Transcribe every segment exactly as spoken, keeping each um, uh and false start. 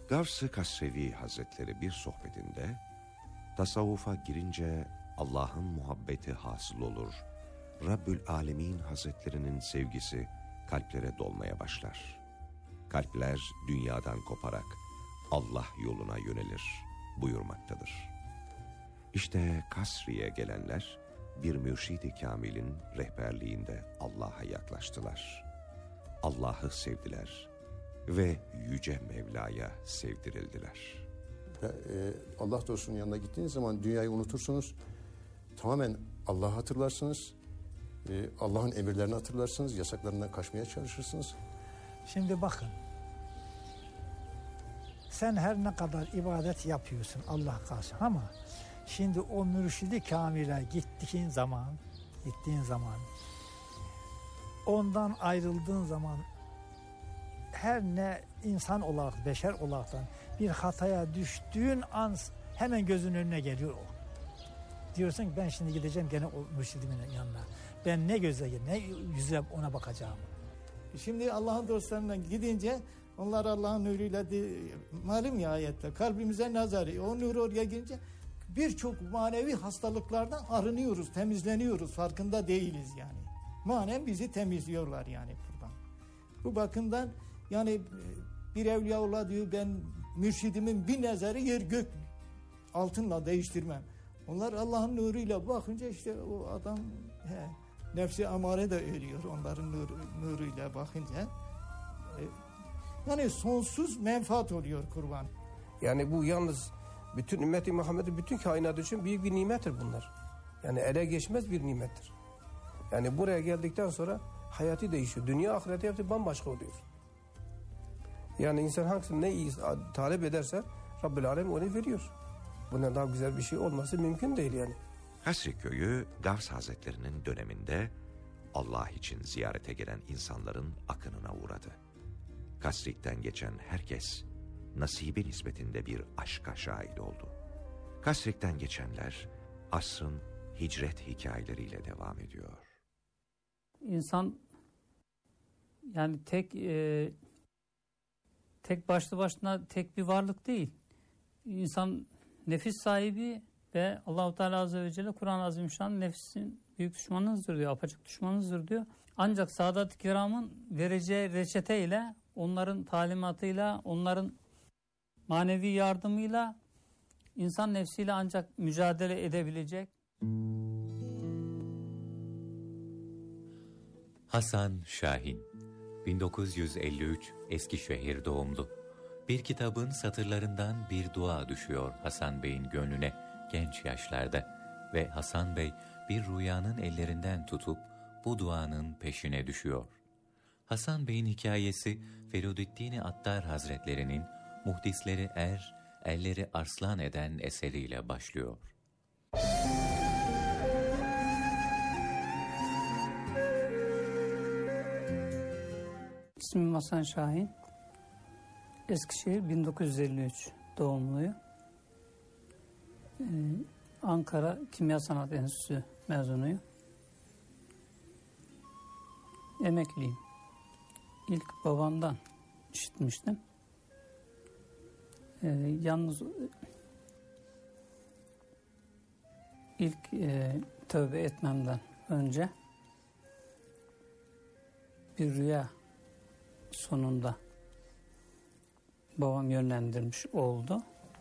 Gavs-ı Kasrevi Hazretleri bir sohbetinde, tasavvufa girince Allah'ın muhabbeti hasıl olur, Rabbül Alemin Hazretlerinin sevgisi kalplere dolmaya başlar. Kalpler dünyadan koparak Allah yoluna yönelir buyurmaktadır. İşte Kasri'ye gelenler bir mürşid-i kamilin rehberliğinde Allah'a yaklaştılar. Allah'ı sevdiler ve Yüce Mevla'ya sevdirildiler. Allah dostunun yanına gittiğiniz zaman dünyayı unutursunuz. Tamamen Allah'ı hatırlarsınız. Allah'ın emirlerini hatırlarsınız. Yasaklarından kaçmaya çalışırsınız. Şimdi bakın. Sen her ne kadar ibadet yapıyorsun Allah karşı ama şimdi o mürşidi kamile gittiğin zaman, gittiğin zaman, ondan ayrıldığın zaman her ne insan olarak, beşer olaraktan bir hataya düştüğün an hemen gözünün önüne geliyor o. Diyorsun ki ben şimdi gideceğim gene o mürşidimin yanına. Ben ne gözle, ne yüzle ona bakacağım. Şimdi Allah'ın dostlarına gidince onlar Allah'ın nuruyla de, malum ya ayette kalbimize nazarı. O nur oraya gelince birçok manevi hastalıklardan arınıyoruz, temizleniyoruz. Farkında değiliz yani. Manen bizi temizliyorlar yani buradan. Bu bakımdan yani bir evliyaullah diyor ben mürşidimin bir nazarı yer gök altınla değiştirmem. Onlar Allah'ın nuruyla bakınca işte o adam he, nefsi amare de ölüyor onların nur, nuruyla bakınca. E, yani sonsuz menfaat oluyor kurban. Yani bu yalnız bütün ümmeti Muhammed'in bütün kainat için büyük bir nimettir bunlar. Yani ele geçmez bir nimettir. Yani buraya geldikten sonra hayatı değişiyor. Dünya ahireti hepsi bambaşka oluyor. Yani insan hangisini ne iyi talep ederse Rabbül Alem onu veriyor. Bundan daha güzel bir şey olması mümkün değil yani. Kasri köyü Gavs Hazretlerinin döneminde Allah için ziyarete gelen insanların akınına uğradı. Kasrik'ten geçen herkes nasibi nispetinde bir aşka şahit oldu. Kasrik'ten geçenler asrın hicret hikayeleriyle devam ediyor. İnsan yani tek e, tek başlı başına tek bir varlık değil. İnsan nefis sahibi ve Allah-u Teala Azze ve Celle Kur'an-ı Azimüşşan nefsin büyük düşmanınızdır diyor, apaçık düşmanınızdır diyor. Ancak Sadat-ı Kiram'ın vereceği reçeteyle, onların talimatıyla, onların manevi yardımıyla insan nefsiyle ancak mücadele edebilecek. Hasan Şahin, bin dokuz yüz elli üç Eskişehir doğumlu. Bir kitabın satırlarından bir dua düşüyor Hasan Bey'in gönlüne genç yaşlarda ve Hasan Bey bir rüyanın ellerinden tutup bu duanın peşine düşüyor. Hasan Bey'in hikayesi Feridüddin Attar Hazretlerinin Muhdisleri Er, Elleri Arslan Eden eseriyle başlıyor. İsmim Hasan Şahin. Eskişehir bin dokuz yüz elli üç doğumluyum. Ee, Ankara Kimya Sanat Enstitüsü mezunuyum. Emekliyim. İlk babamdan işitmiştim. Ee, yalnız ilk e, tövbe etmemden önce bir rüya sonunda babam yönlendirmiş oldu.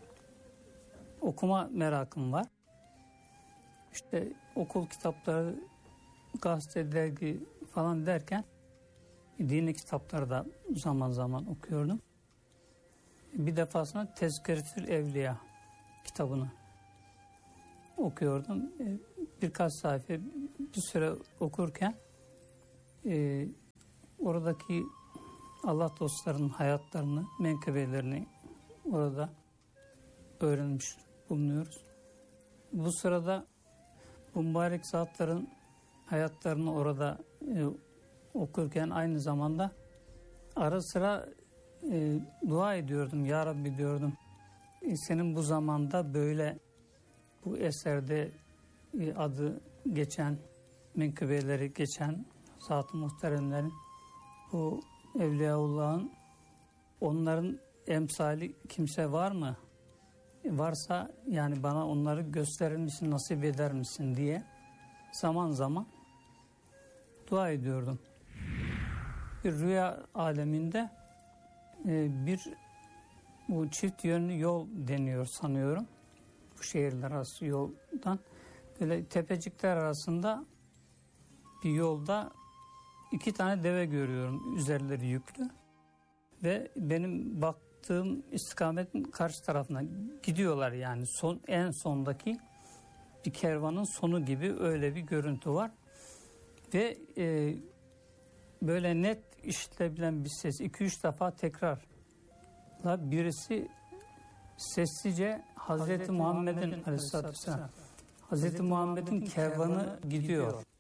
Okuma merakım var. İşte okul kitapları, gazete, dergi falan derken dini kitapları da zaman zaman okuyordum. Bir defasında Tezkeretül Evliya kitabını okuyordum. Birkaç sayfa bir süre okurken e, oradaki Allah dostlarının hayatlarını, menkıbelerini orada öğrenmiş bulunuyoruz. Bu sırada bu mübarek zatların hayatlarını orada e, okurken aynı zamanda ara sıra e, dua ediyordum. Ya Rabbi diyordum. E, senin bu zamanda böyle bu eserde e, adı geçen, menkıbeleri geçen zat-ı muhteremlerin bu Evliyaullah'ın onların emsali kimse var mı? Varsa yani bana onları gösterir misin, nasip eder misin diye zaman zaman dua ediyordum. Bir rüya aleminde e, bir bu çift yönlü yol deniyor sanıyorum. Bu şehirler arası yoldan. Böyle tepecikler arasında bir yolda iki tane deve görüyorum. Üzerleri yüklü. Ve benim baktığım istikametin karşı tarafına gidiyorlar yani. Son, en sondaki bir kervanın sonu gibi öyle bir görüntü var. Ve e, böyle net işitilebilen bir ses iki üç defa tekrarla birisi sessizce Hazreti, Hazreti Muhammed'in Aleyhisselatü Vesselam Hazreti Muhammed'in kervanı gidiyor